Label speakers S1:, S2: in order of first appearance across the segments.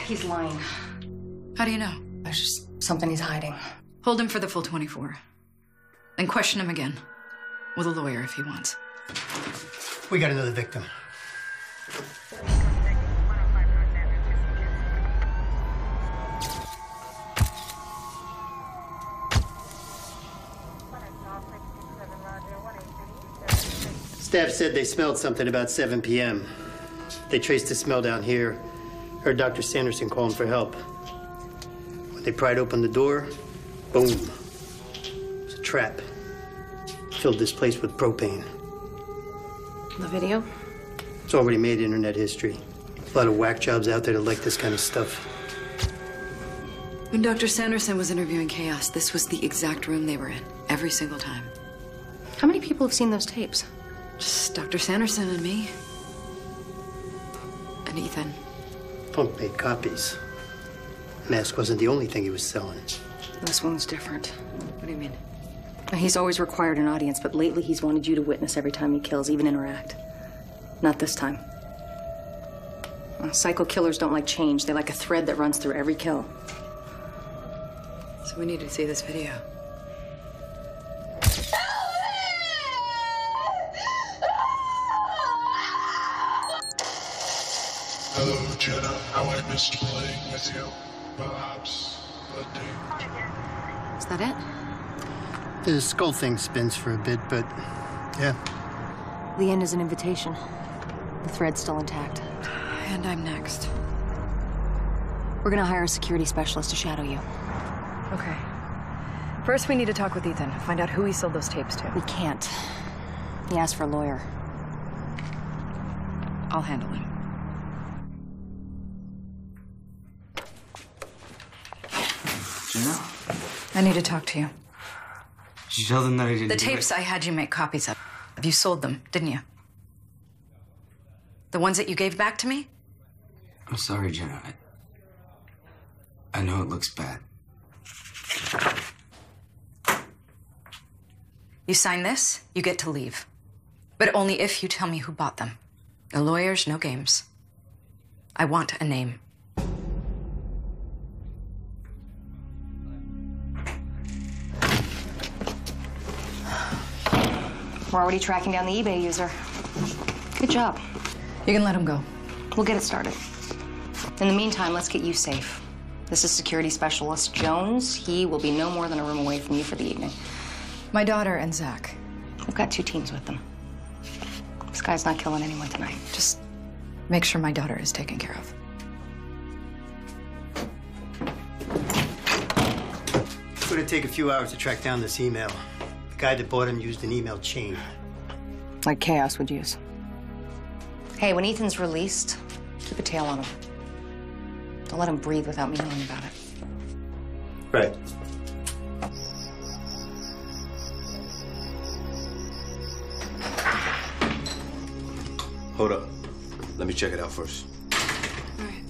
S1: He's lying.
S2: How do you know?
S1: There's just something he's hiding.
S2: Hold him for the full 24. Then question him again. With a lawyer if he wants.
S3: We got another victim. Staff said they smelled something about 7 p.m. They traced the smell down here. Heard Dr. Sanderson calling for help. When they pried open the door, boom. It was a trap. Filled this place with propane.
S1: The video?
S3: It's already made internet history. A lot of whack jobs out there that like this kind of stuff.
S2: When Dr. Sanderson was interviewing Chaos, this was the exact room they were in, every single time.
S1: How many people have seen those tapes?
S2: Just Dr. Sanderson and me. And Ethan.
S3: Punk made copies. Mask wasn't the only thing he was selling.
S1: This one's different.
S2: What do you mean?
S1: He's always required an audience, but lately he's wanted you to witness every time he kills, even interact. Not this time. Psycho killers don't like change. They like a thread that runs through every kill.
S2: So we need to see this video.
S4: Hello, Jenna. How I missed playing with you. Perhaps a date.
S1: Is that it?
S3: The skull thing spins for a bit, but yeah.
S1: The end is an invitation. The thread's still intact.
S2: And I'm next.
S1: We're gonna hire a security specialist to shadow you.
S5: Okay. First, we need to talk with Ethan. Find out who he sold those tapes to.
S1: We can't. He asked for a lawyer.
S2: I'll handle him.
S6: Jenna?
S2: I need to talk to you.
S6: Did you tell them that I didn't
S2: The
S6: do
S2: tapes
S6: it?
S2: I had you make copies of. You sold them, didn't you? The ones that you gave back to me?
S6: I'm sorry, Jenna. I know it looks bad.
S2: You sign this, you get to leave. But only if you tell me who bought them. No lawyers, no games. I want a name.
S1: We're already tracking down the eBay user. Good job.
S2: You can let him go.
S1: We'll get it started. In the meantime, let's get you safe. This is security specialist Jones. He will be no more than a room away from you for the evening.
S2: My daughter and Zach.
S1: We've got 2 teams with them. This guy's not killing anyone tonight.
S2: Just make sure my daughter is taken care of.
S3: It's going to take a few hours to track down this email. The guy that bought him used an email chain.
S1: Like Chaos would use. Hey, when Ethan's released, keep a tail on him. Don't let him breathe without me knowing about it.
S3: Right.
S7: Hold up. Let me check it out first.
S2: All right.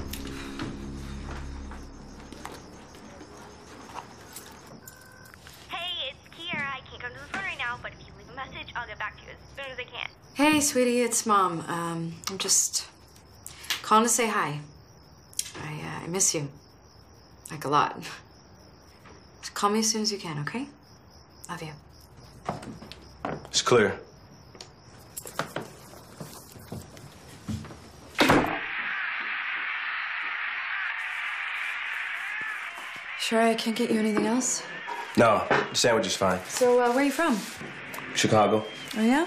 S8: Hey, it's Kiera. I can't come to the phone right now, but if you leave a message, I'll get back to you as soon as I can.
S2: Hey, sweetie, it's Mom. I'm just calling to say hi. I miss you. Like, a lot. Just call me as soon as you can, okay? Love you.
S7: It's clear.
S2: Sure I can't get you anything else?
S7: No, the sandwich is fine.
S2: So, where are you from?
S7: Chicago.
S2: Oh, yeah?